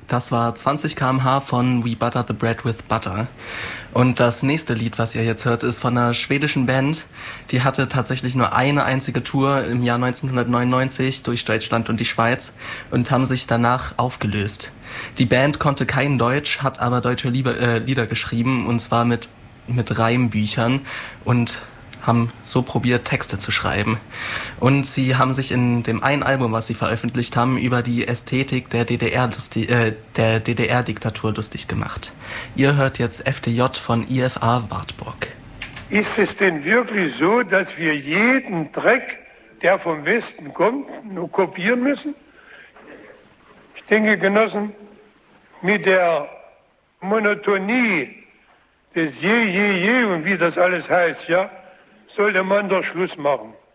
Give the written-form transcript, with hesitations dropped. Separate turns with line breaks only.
Das war 20 km/h von We Butter the Bread with Butter. Und das nächste Lied, was ihr jetzt hört, ist von einer schwedischen Band. Die hatte tatsächlich nur eine einzige Tour im Jahr 1999 durch Deutschland und die Schweiz und haben sich danach aufgelöst. Die Band konnte kein Deutsch, hat aber deutsche Lieder geschrieben, und zwar mit Reimbüchern, und haben so probiert, Texte zu schreiben. Und sie haben sich in dem einen Album, was sie veröffentlicht haben, über die Ästhetik der DDR-Diktatur lustig gemacht. Ihr hört jetzt FDJ von IFA Wartburg.
Ist es denn wirklich so, dass wir jeden Dreck, der vom Westen kommt, nur kopieren müssen? Ich denke, Genossen, mit der Monotonie des Je und wie das alles heißt, ja, sollte man doch Schluss machen.